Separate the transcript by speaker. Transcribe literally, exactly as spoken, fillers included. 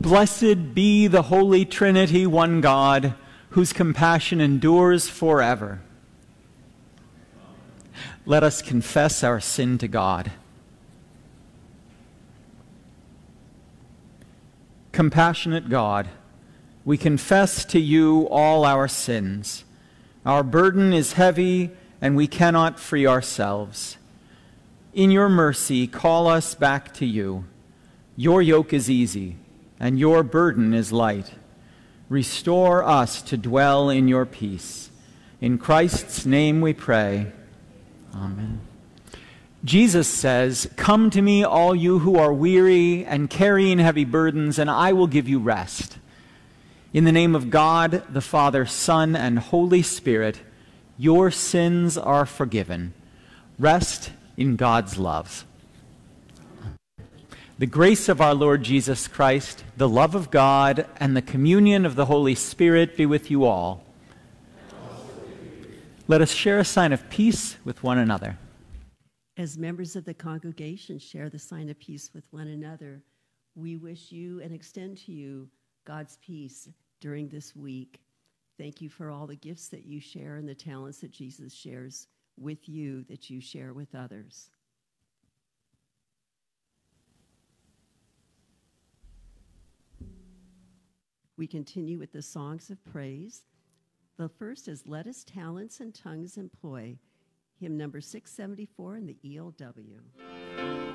Speaker 1: Blessed be the Holy Trinity, one God, whose compassion endures forever. Let us confess our sin to God. Compassionate God, we confess to you all our sins. Our burden is heavy, and we cannot free ourselves. In your mercy, call us back to you. Your yoke is easy, and your burden is light. Restore us to dwell in your peace. In Christ's name we pray. Amen. Jesus says, "Come to me, all you who are weary and carrying heavy burdens, and I will give you rest." In the name of God, the Father, Son, and Holy Spirit, your sins are forgiven. Rest in God's love. The grace of our Lord Jesus Christ, the love of God, and the communion of the Holy Spirit be with you all. Let us share a sign of peace with one another.
Speaker 2: As members of the congregation share the sign of peace with one another, we wish you and extend to you God's peace during this week. Thank you for all the gifts that you share and the talents that Jesus shares with you that you share with others. We continue with the songs of praise. The first is "Let His Talents and Tongues Employ," hymn number six seventy-four in the E L W.